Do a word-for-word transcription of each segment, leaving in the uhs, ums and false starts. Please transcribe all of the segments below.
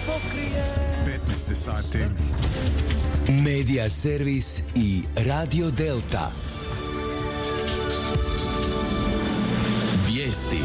petnaest sati. Medija servis i Radio Delta. Vijesti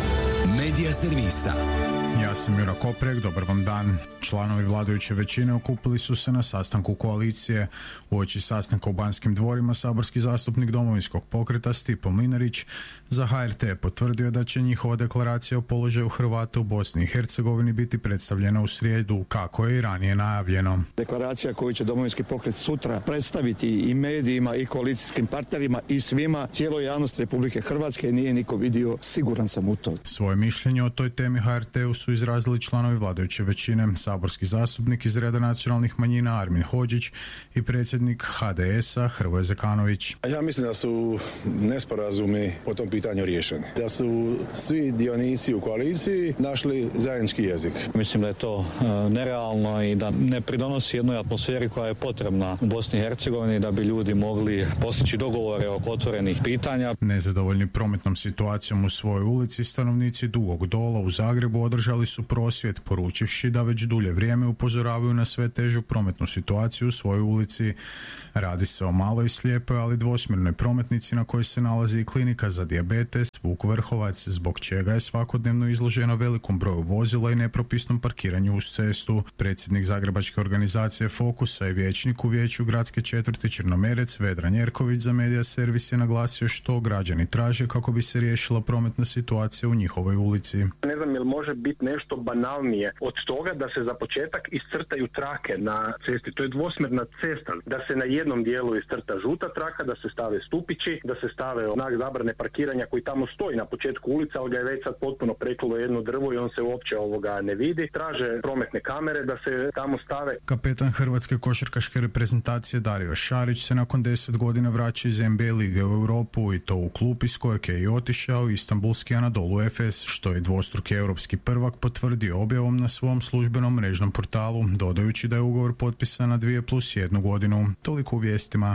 Medija servisa. Ja sam Jura Koprek, dobar vam dan. Članovi vladajuće većine okupili su se na sastanku koalicije. Uoči sastanka u Banskim dvorima saborski zastupnik Domovinskog pokreta Stipo Mlinarić za H R T potvrdio da će njihova deklaracija o položaju Hrvata u Bosni i Hercegovini biti predstavljena u srijedu, kako je i ranije najavljeno. Deklaracija koju će Domovinski pokret sutra predstaviti i medijima i koalicijskim partnerima i svima, cijeloj javnosti Republike Hrvatske, nije niko vidio, siguran sam u to. Svoje mišljenje o toj temi H R T-u su izrazili članovi vladajuće većine, saborski zastupnik iz reda nacionalnih manjina Armin Hodžić i predsjednik H D S-a Hrvoje Zekanović. Ja mislim da su nesporazumi po tom pitanju riješeni. Da su svi dionici u koaliciji našli zajednički jezik. Mislim da je to e, nerealno i da ne pridonosi jednoj atmosferi koja je potrebna u Bosni i Hercegovini da bi ljudi mogli postići dogovore oko otvorenih pitanja. Nezadovoljni prometnom situacijom u svojoj ulici, stanovnici Dugog Dola u Zagrebu održali su prosvjed, poručivši da već dulje vrijeme upozoravaju na sve težu prometnu situaciju u svojoj ulici. Radi se o maloj, slijepoj, ali dvosmjernoj prometnici na kojoj se nalazi i klinika za dijabetes Vuk Vrhovac, zbog čega je svakodnevno izloženo velikom broju vozila i nepropisnom parkiranju uz cestu. Predsjednik zagrebačke organizacije Fokusa i vijećnik u vijeću gradske četvrti Črnomerec Vedran Jerković za Medija servis je naglasio što građani traže kako bi se riješila prometna situacija u njihovoj ulici. Ne znam jel može biti nešto banalnije od toga da se za početak iscrtaju trake na cesti. To je dvosmjerna cesta. Da se na jednom dijelu iscrta žuta traka, da se stave stupići, da se stave znak zabrane parkiranja koji tamo stoji na početku ulice, ali ga je već sad potpuno preklilo jedno drvo i on se uopće ovoga ne vidi. Traže prometne kamere da se tamo stave. Kapetan hrvatske košarkaške reprezentacije Dario Šarić se nakon deset godina vraća iz N B A lige u Europu i to u klub iz kojeg je i otišao Istanbulski Anadolu Efes, što je dvostruki europski prvak potvrdio objavom na svom službenom mrežnom portalu, dodajući da je ugovor potpisan na dvije plus jednu godinu. Toliko u vijestima.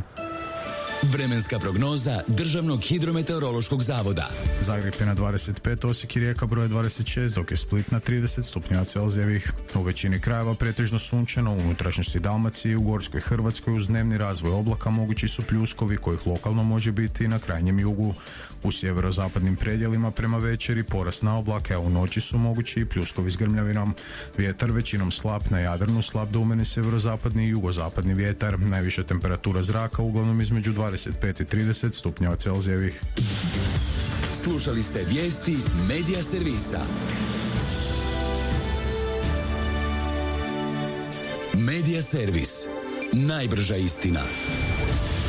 Vremenska prognoza Državnog hidrometeorološkog zavoda. Zagreb je na dvadeset pet, Osijek i Rijeka broje dvadeset šest, dok je Split na trideset stupnjeva Celzijevih. U većini krajeva pretežno sunčano, u unutrašnjosti Dalmacije i u Gorskoj Hrvatskoj uz dnevni razvoj oblaka mogući su pljuskovi kojih lokalno može biti i na krajnjem jugu. U sjeverozapadnim predjelima prema večeri porast na oblake, a u noći su mogući i pljuskovi s grmljavinom. Vjetar većinom slab, na Jadranu slab do umjereni sjeverozapadni i jugozapadni vjetar. Najviša temperatura zraka uglavnom između dvadeset pet i trideset stupnjeva Celzijevih. Slušali ste vijesti Medija servisa. Medija servis. Najbrža istina.